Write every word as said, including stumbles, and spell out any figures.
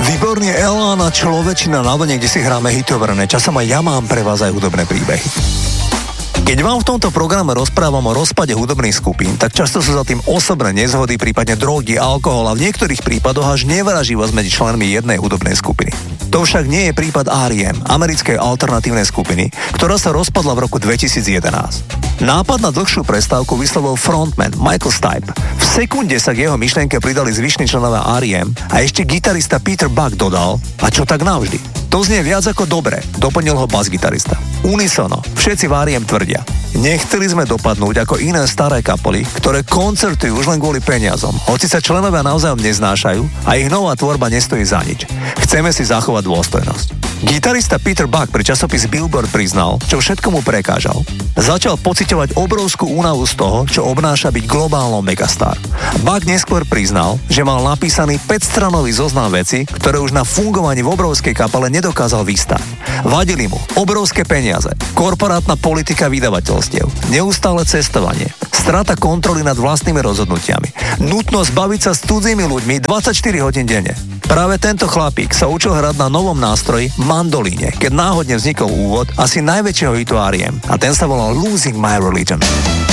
Výborný elán a človečina na vlne, kde si hráme hitoverné. Časom aj ja mám pre vás aj hudobné príbehy. Keď vám v tomto programe rozprávam o rozpade hudobných skupín, tak často sú za tým osobné nezhody, prípadne drogy, alkohol a v niektorých prípadoch až nevraživosť medzi členmi jednej hudobnej skupiny. To však nie je prípad er í em, americkej alternatívnej skupiny, ktorá sa rozpadla v roku dvetisíc jedenásť. Nápad na dlhšiu prestávku vyslovil frontman Michael Stipe. V sekunde sa k jeho myšlienke pridali zvyšní členovia er í em a ešte gitarista Peter Buck dodal: a čo tak navždy? To znie viac ako dobre, doplnil ho basgitarista. Unisono, všetci v er í em tvrdia: nechceli sme dopadnúť ako iné staré kapely, ktoré koncertujú už len kvôli peniazom, hoci sa členovia navzájom neznášajú a ich nová tvorba nestojí za nič. Chceme si zachovať dôstojnosť. Gitarista Peter Buck pri časopis Billboard priznal, čo všetko mu prekážal. Začal pociťovať obrovskú únavu z toho, čo obnáša byť globálnou megastar. Buck neskôr priznal, že mal napísaný päťstranový zoznam vecí, ktoré už na fungovaní v obrovskej kapele nedokázal vystať. Vadili mu obrovské peniaze, korporátna politika vydavateľstiev, neustále cestovanie, strata kontroly nad vlastnými rozhodnutiami, nutnosť baviť sa s cudzými ľuďmi dvadsaťštyri hodín denne. Práve tento chlapík sa učil hrať na novom nástroji mandolíne, keď náhodne vznikol úvod asi najväčšieho hitu er í em a ten sa volal Losing My Religion.